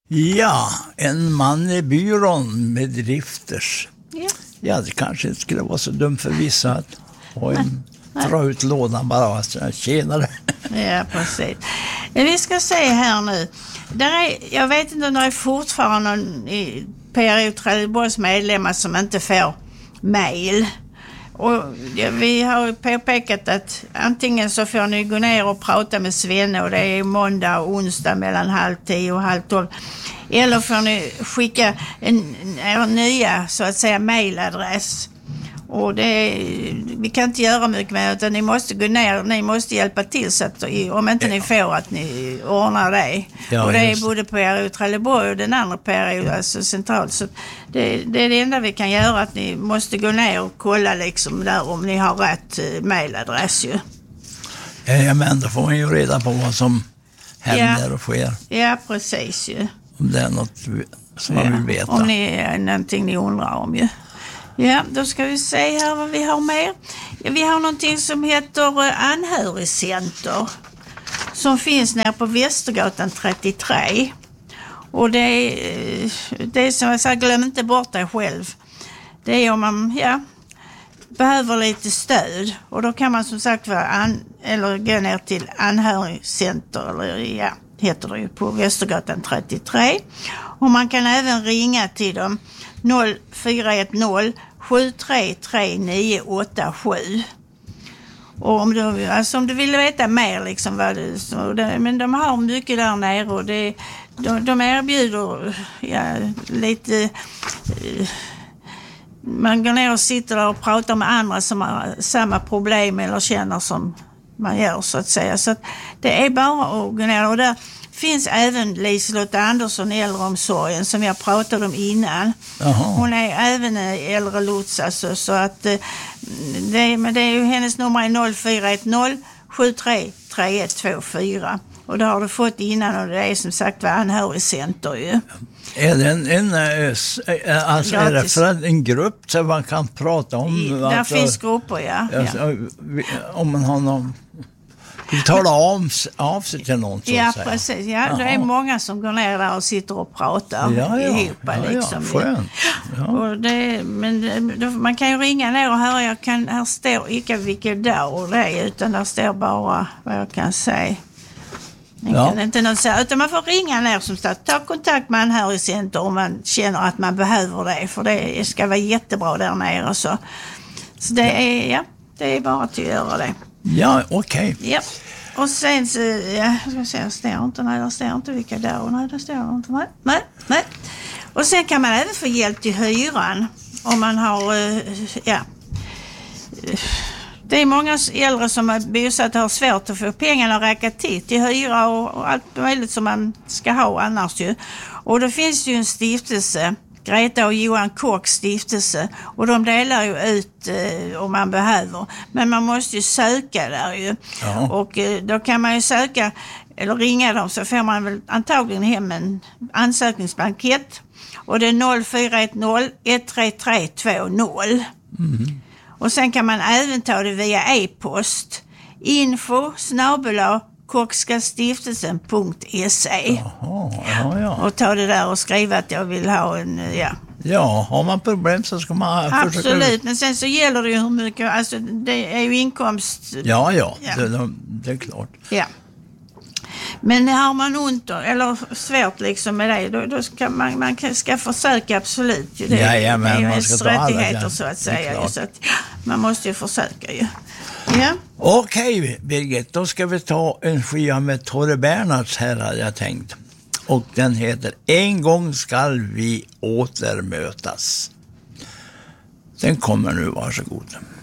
Ja, en man i byrån med drifters. Ja. Ja, det kanske inte skulle vara så dumt för vissa att dra ut lådan bara. Tjenare. Ja, precis. Vi ska se här nu. Jag vet inte om det är fortfarande någon i PRO Trelleborgs medlemmar som inte får mejl. Och vi har påpekat att antingen så får ni gå ner och prata med Svenne, och det är måndag och onsdag mellan 9:30 och 11:30. Eller får ni skicka er nya, så att säga, mejladress. Och vi kan inte göra mycket med, utan ni måste gå ner, ni måste hjälpa till så att, om inte ni får, att ni ordnar det. Ja, och det är både PRO Trelleborg och den andra PRO, alltså centralt. Så det är det enda vi kan göra, att ni måste gå ner och kolla liksom där om ni har rätt mejladress ju. Ja, men då får man ju reda på vad som händer och sker. Ja, precis ju. Om det är något som man vill veta. Om det är någonting ni undrar om ju. Ja, då ska vi se här vad vi har mer. Ja, vi har någonting som heter Anhörigcenter, som finns nere på Västergatan 33. Och det är som jag sa, glöm inte bort dig själv. Det är om man behöver lite stöd. Och då kan man som sagt eller gå ner till Anhörigcenter, eller heter det ju, på Västergatan 33. Och man kan även ringa till dem 0410 733987. Och om du vill veta mer liksom men de har mycket där nere, och de erbjuder lite man går ner och sitter där och pratar med andra som har samma problem eller känner som man gör, så att säga. Så att det är bara att gå ner, och där finns även Liselott Andersson i äldreomsorgen som jag pratade om innan. Aha. Hon är även äldre lots, alltså, så att det är ju hennes nummer är 0410 733124. Och det har du fått innan, och det är som sagt var Anhörigcenter ju. Är det är det för en grupp så man kan prata om? Där finns grupper, ja. Om man har någon... Vi talar av sig till någon, så att säga. Precis. Ja, det är många som går ner där och sitter och pratar ihop. Liksom. Skönt. Ja. Och man kan ju ringa ner och höra, här står inte vilken dag det är, utan där står bara vad jag kan säga. Inte något, utan man får ringa ner, som sagt, ta kontakt med Anhörigcenter om man känner att man behöver det, för det ska vara jättebra där nere. Så det är bara att göra det. Ja, okej. Ja. Och sen så, ska se, det står inte vilka dagar. Nej, det står inte. Nej. Och sen kan man även få hjälp till hyran om man har, det är många äldre som är bosatta och har svårt att få pengarna att räcka till hyra och allt möjligt som man ska ha annars ju. Och då finns det ju en stiftelse, Greta och Johan Kochs stiftelse, och de delar ju ut om man behöver. Men man måste ju söka där ju. Ja. Och då kan man ju söka eller ringa dem, så får man väl antagligen hem en ansökningsblankett. Och det är 0410 13320. Mm. Och sen kan man även ta det via e-post. info@kochskastiftelsen.se. Och ta det där och skriva att jag vill ha en, Ja, har man problem så ska man försöka... Absolut, men sen så gäller det ju hur mycket, alltså det är ju inkomst... Ja. Det är klart. Ja. Men har man ont eller svårt liksom med det, då ska man ska försöka, absolut. Det är man ska ta rättigheter, så att säga. Så att, man måste ju försöka ju. Ja. Okej, Birgit, då ska vi ta en skiva med Tore Bernhards här, hade jag tänkt. Och den heter En gång skall vi återmötas. Den kommer nu, varsågod.